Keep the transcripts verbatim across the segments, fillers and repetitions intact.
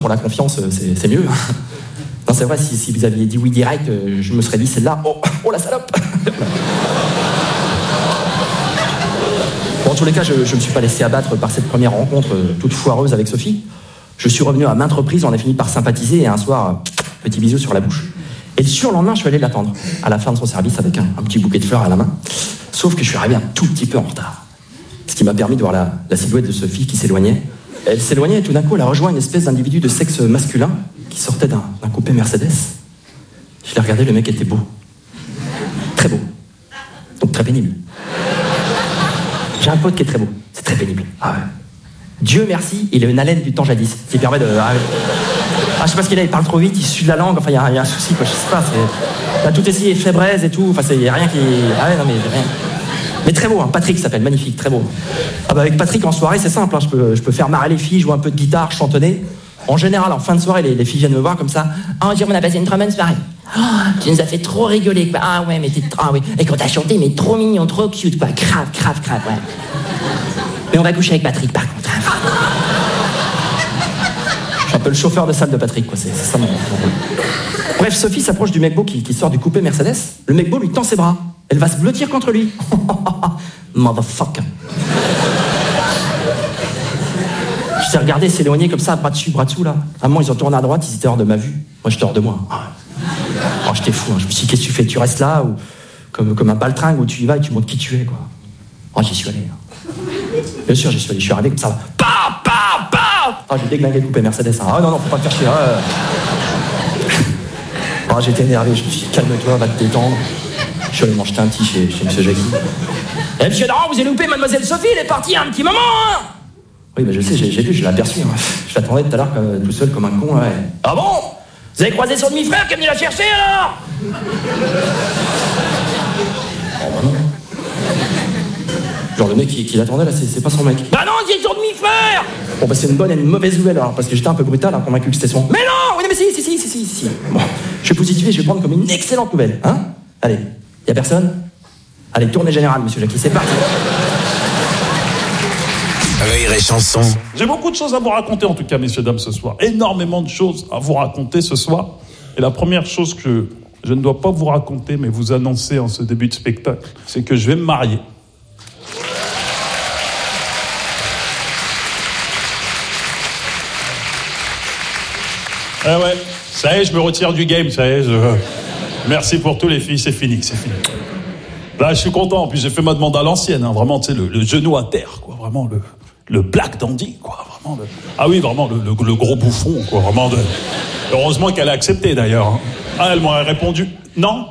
Pour la confiance, c'est, c'est mieux. Non, c'est vrai, si, si vous aviez dit oui direct, je me serais dit celle-là, oh, oh la salope. Bon, en tous les cas, je ne me suis pas laissé abattre par cette première rencontre toute foireuse avec Sophie. Je suis revenu à maintes reprises, on a fini par sympathiser, et un soir, petit bisou sur la bouche. Et le surlendemain, je suis allé l'attendre, à la fin de son service, avec un, un petit bouquet de fleurs à la main. Sauf que je suis arrivé un tout petit peu en retard. Ce qui m'a permis de voir la, la silhouette de Sophie qui s'éloignait. Elle s'éloignait et tout d'un coup, elle a rejoint une espèce d'individu de sexe masculin qui sortait d'un, d'un coupé Mercedes. Je l'ai regardé, le mec était beau. Très beau. Donc très pénible. J'ai un pote qui est très beau. C'est très pénible. Ah ouais. Dieu merci, il a une haleine du temps jadis, qui permet de... Ah, ah je sais pas ce qu'il a, il parle trop vite, il sue de la langue, enfin il y, y a un souci, quoi, je sais pas, c'est... Il a tout essayé, il fait braise et tout, enfin il y a rien qui... Ah ouais, non mais rien... Mais très beau, hein. Patrick s'appelle, magnifique, très beau. Ah bah avec Patrick en soirée, c'est simple, hein. je, peux, je peux faire marrer les filles, jouer un peu de guitare, chantonner. En général, en fin de soirée, les, les filles viennent me voir comme ça. Ah, oh, on a passé une très bonne soirée. Oh, tu nous as fait trop rigoler, quoi. Ah ouais, mais t'es... Ah oui, et quand t'as chanté, mais trop mignon, trop cute, quoi. Grave, grave, grave, ouais. Mais on va coucher avec Patrick, par contre. Je suis un peu le chauffeur de salle de Patrick, quoi. C'est, c'est ça mon... Bref, Sophie s'approche du mec beau qui, qui sort du coupé Mercedes. Le mec beau lui tend ses bras. Elle va se blottir contre lui. Motherfucker. Je t'ai regardé s'éloigner comme ça, bras dessus, bras dessous, là. À un moment, ils ont tourné à droite, ils étaient hors de ma vue. Moi, j'étais hors de moi. Oh, j'étais fou, hein. Je me suis dit, qu'est-ce que tu fais? Tu restes là, ou comme, comme un baltringue où tu y vas et tu montres qui tu es, quoi. Oh, j'y suis allé. Hein. Bien sûr, j'y suis allé. Je suis arrivé comme ça. Pa, pa, pa. Oh, j'ai déglingué le coupé Mercedes. Hein. Oh non, non, faut pas te faire chier. Hein. Oh, j'étais énervé. Je me suis dit, calme-toi, va te détendre. Je suis allé m'en jeter un petit chez, chez Monsieur Jackie. Eh, monsieur Daran, vous avez loupé Mademoiselle Sophie, elle est partie un petit moment, hein. Oui, bah je sais, j'ai, j'ai vu, je l'ai aperçu. Hein. Je l'attendais tout à l'heure euh, tout seul comme un con, ouais. Ah bon? Vous avez croisé son demi-frère qui est venu la chercher, alors? Oh, bah non. Genre, le mec qui, qui l'attendait, là, c'est, c'est pas son mec. Bah non, c'est son demi-frère! Bon, bah c'est une bonne et une mauvaise nouvelle, alors, parce que j'étais un peu brutal, hein, convaincu que c'était son... Mais non! Oui, mais si, si, si, si, si, si. Bon, je vais positiver, je vais prendre comme une excellente nouvelle, hein? Allez, y'a personne? Allez, tournée générale, monsieur Jackie, c'est parti. Rire et chanson. J'ai beaucoup de choses à vous raconter, en tout cas, messieurs, dames, ce soir. Énormément de choses à vous raconter ce soir. Et la première chose que je ne dois pas vous raconter, mais vous annoncer en ce début de spectacle, c'est que je vais me marier. Ah ouais, ça y est, je me retire du game, ça y est, je... Merci pour tous les filles, c'est fini, c'est fini. Là, je suis content, puis j'ai fait ma demande à l'ancienne, hein, vraiment, tu sais, le, le genou à terre, quoi, vraiment, le, le black dandy, quoi, vraiment, le... Ah oui, vraiment, le, le, le gros bouffon, quoi, vraiment, de... Heureusement qu'elle a accepté, d'ailleurs. Hein. Ah, elle m'aurait répondu, non.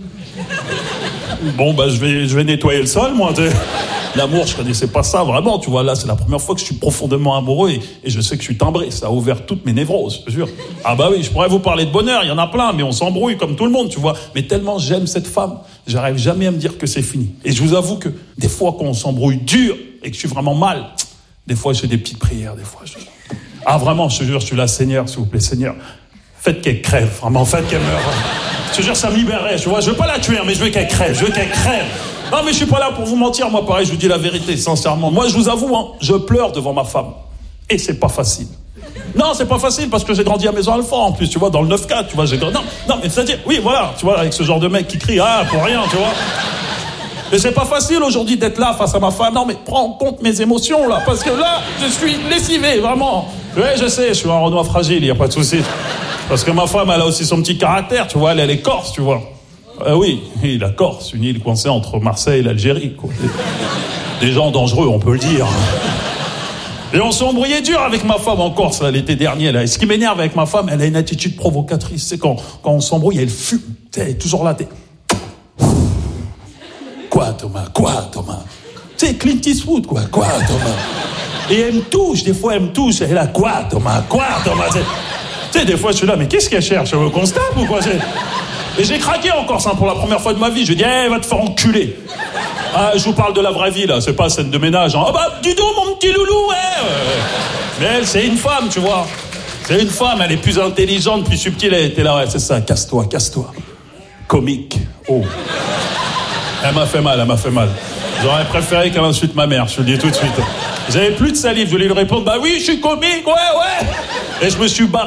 Bon, bah, je vais, je vais nettoyer le sol, moi, tu sais. L'amour, je connaissais pas ça, vraiment, tu vois, là, c'est la première fois que je suis profondément amoureux et, et je sais que je suis timbré, ça a ouvert toutes mes névroses, je te jure. Ah bah oui, je pourrais vous parler de bonheur, il y en a plein, mais on s'embrouille comme tout le monde, tu vois. Mais tellement j'aime cette femme, j'arrive jamais à me dire que c'est fini. Et je vous avoue que des fois, quand on s'embrouille dur et que je suis vraiment mal, des fois, j'ai des petites prières, des fois, je... Ah vraiment, je te jure, je suis là, Seigneur, s'il vous plaît, Seigneur, faites qu'elle crève, vraiment, faites qu'elle meure. Je te jure, ça me libérerait, tu vois, je veux pas la tuer, mais je veux qu'elle crève, je veux qu'elle crève. Non, mais je suis pas là pour vous mentir, moi, pareil, je vous dis la vérité, sincèrement. Moi, je vous avoue, hein, je pleure devant ma femme. Et c'est pas facile. Non, c'est pas facile, parce que j'ai grandi à Maison Alfort, en plus, tu vois, dans le neuf quatre, tu vois, j'ai grandi... Non, non, mais c'est-à-dire, oui, voilà, tu vois, avec ce genre de mec qui crie, ah, pour rien, tu vois. Mais c'est pas facile, aujourd'hui, d'être là, face à ma femme. Non, mais prends en compte mes émotions, là, parce que là, je suis lessivé, vraiment. Oui, je sais, je suis un Renoir fragile, y a pas de souci. Parce que ma femme, elle a aussi son petit caractère, tu vois, elle, elle est corse, tu vois. Euh, oui, oui, la Corse, une île coincée entre Marseille et l'Algérie, quoi. Des, des gens dangereux, on peut le dire. Et on s'est embrouillé dur avec ma femme en Corse, là, l'été dernier, là. Et ce qui m'énerve avec ma femme, elle a une attitude provocatrice. C'est quand, quand on s'embrouille, elle fume. Tu sais, elle est toujours là, t'es... Quoi, Thomas? Quoi, Thomas? Tu sais, Clint Eastwood, quoi. Quoi, Thomas? Et elle me touche, des fois, elle me touche. Elle est là, quoi, Thomas? Quoi, Thomas? Tu sais, des fois, je suis là, mais qu'est-ce qu'elle cherche? Elle me constate ou quoi? Et j'ai craqué encore ça pour la première fois de ma vie. Je dis, eh, hey, va te faire enculer. Ah, je vous parle de la vraie vie, là. C'est pas scène de ménage. Hein. Ah bah, dis donc, mon petit loulou, ouais. Mais elle, c'est une femme, tu vois. C'est une femme, elle est plus intelligente, plus subtile. Elle était là, ouais, c'est ça. Casse-toi, casse-toi. Comique. Oh. Elle m'a fait mal, elle m'a fait mal. J'aurais préféré qu'elle insulte ma mère, je te le dis tout de suite. J'avais plus de salive, je voulais lui répondre, bah oui, je suis comique, ouais, ouais. Et je me suis barré